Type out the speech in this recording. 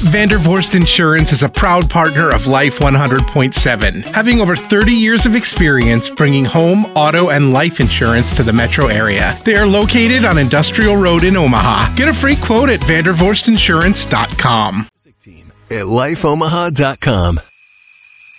Vandervorst Insurance is a proud partner of Life 100.7, having over 30 years of experience bringing home, auto, and life insurance to the metro area. They are located on Industrial Road in Omaha. Get a free quote at vandervorstinsurance.com. At lifeomaha.com.